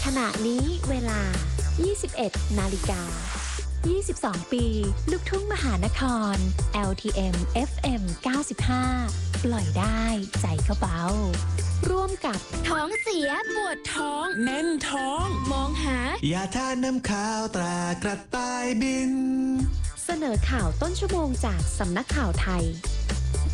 ขณะนี้เวลา 21 นาฬิกา 22 ปี ลูกทุ่งมหานคร LTM FM 95 ปล่อยได้ใจก็เบาร่วมกับท้องเสียปวดท้องแน่นท้องมองหายาทาน้ำข้าวตรากระต่ายบินเสนอข่าวต้นชั่วโมงจากสำนักข่าวไทย